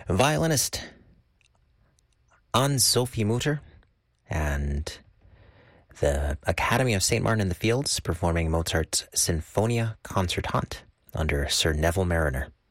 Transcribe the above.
violinist Anne-Sophie Mutter and the Academy of St. Martin in the Fields performing Mozart's Sinfonia Concertante under Sir Neville Mariner.